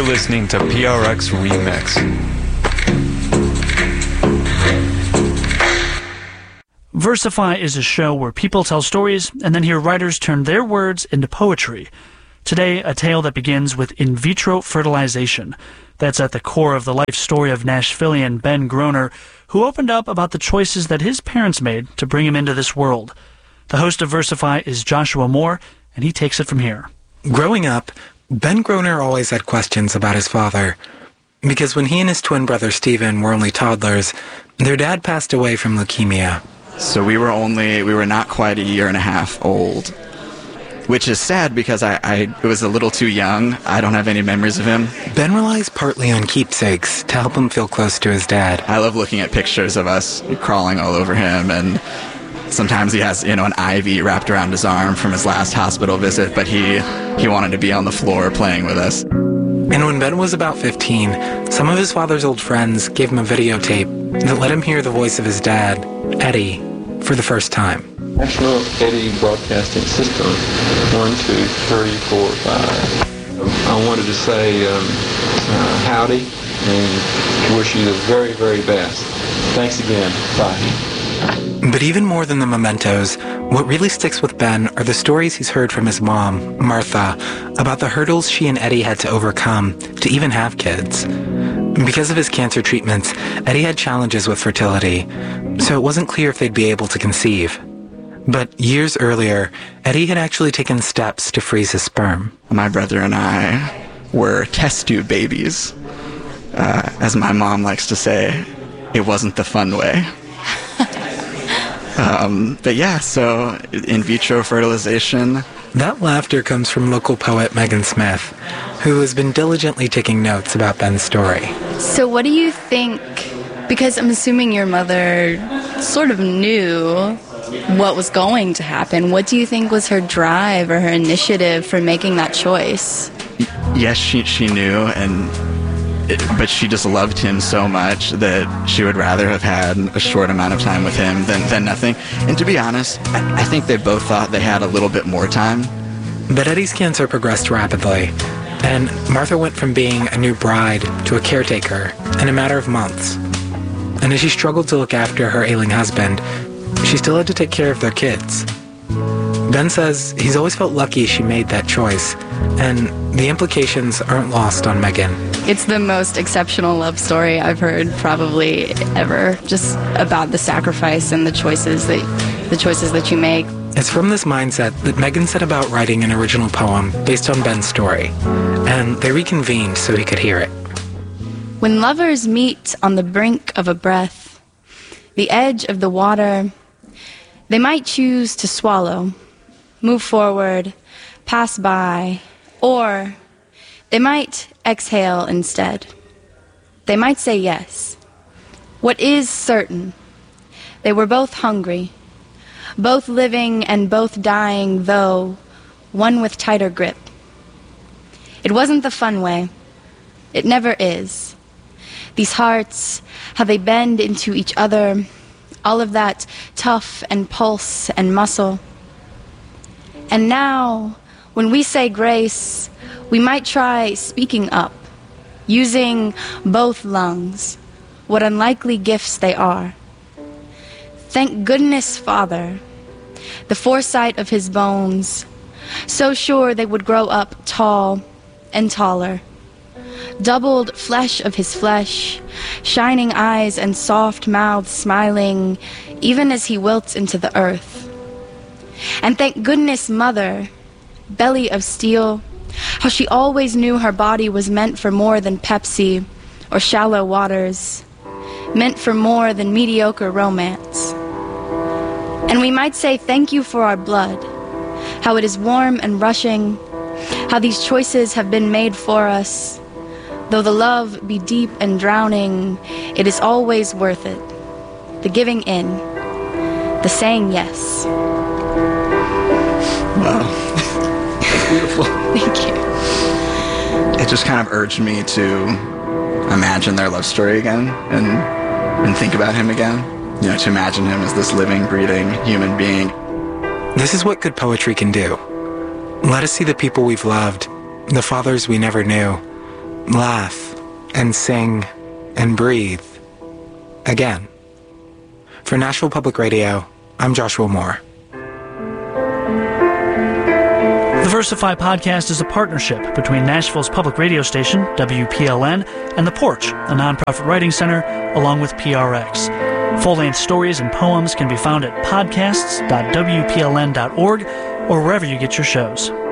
listening to PRX Remix. Versify is a show where people tell stories and then hear writers turn their words into poetry. Today, a tale that begins with in vitro fertilization. That's at the core of the life story of Nashvilleian Ben Groner, who opened up about the choices that his parents made to bring him into this world. The host of Versify is Joshua Moore, and he takes it from here. Growing up, Ben Groner always had questions about his father. Because when he and his twin brother Stephen were only toddlers, their dad passed away from leukemia. So we were not quite a year and a half old, which is sad because I was a little too young. I don't have any memories of him. Ben relies partly on keepsakes to help him feel close to his dad. I love looking at pictures of us crawling all over him, and sometimes he has, an IV wrapped around his arm from his last hospital visit, but he wanted to be on the floor playing with us. And when Ben was about 15, some of his father's old friends gave him a videotape that let him hear the voice of his dad, Eddie, for the first time. National Eddie Broadcasting System, 1, 2, 3, 4, 5. I wanted to say howdy and wish you the very, very best. Thanks again. Bye. But even more than the mementos, what really sticks with Ben are the stories he's heard from his mom, Martha, about the hurdles she and Eddie had to overcome to even have kids. Because of his cancer treatments, Eddie had challenges with fertility, so it wasn't clear if they'd be able to conceive. But years earlier, Eddie had actually taken steps to freeze his sperm. My brother and I were test tube babies. As my mom likes to say, it wasn't the fun way. But yeah, so in vitro fertilization. That laughter comes from local poet Megan Smith, who has been diligently taking notes about Ben's story. So what do you think, because I'm assuming your mother sort of knew what was going to happen, what do you think was her drive or her initiative for making that choice? Yes, she knew, but she just loved him so much that she would rather have had a short amount of time with him than nothing. And to be honest, I think they both thought they had a little bit more time. But Eddie's cancer progressed rapidly, and Martha went from being a new bride to a caretaker in a matter of months. And as she struggled to look after her ailing husband, she still had to take care of their kids. Ben says he's always felt lucky she made that choice, and the implications aren't lost on Megan. It's the most exceptional love story I've heard probably ever, just about the sacrifice and the choices that you make. It's from this mindset that Megan set about writing an original poem based on Ben's story, and they reconvened so he could hear it. When lovers meet on the brink of a breath, the edge of the water, they might choose to swallow, move forward, pass by, or they might exhale instead. They might say yes. What is certain, they were both hungry, both living and both dying, though one with tighter grip. It wasn't the fun way. It never is. These hearts, how they bend into each other, all of that tough and pulse and muscle. And now, when we say grace, we might try speaking up, using both lungs, what unlikely gifts they are. Thank goodness, Father, the foresight of his bones, so sure they would grow up tall and taller. Doubled flesh of his flesh, shining eyes and soft mouths smiling, even as he wilts into the earth. And thank goodness, Mother, belly of steel, how she always knew her body was meant for more than Pepsi or shallow waters, meant for more than mediocre romance. And we might say thank you for our blood, how it is warm and rushing, how these choices have been made for us. Though the love be deep and drowning, it is always worth it. The giving in, the saying yes. Wow. That's beautiful. Thank you. It just kind of urged me to imagine their love story again and think about him again. To imagine him as this living, breathing human being. This is what good poetry can do. Let us see the people we've loved, the fathers we never knew, laugh, and sing, and breathe again. For Nashville Public Radio, I'm Joshua Moore. The Versify podcast is a partnership between Nashville's public radio station, WPLN, and The Porch, a nonprofit writing center, along with PRX. Full-length stories and poems can be found at podcasts.wpln.org or wherever you get your shows.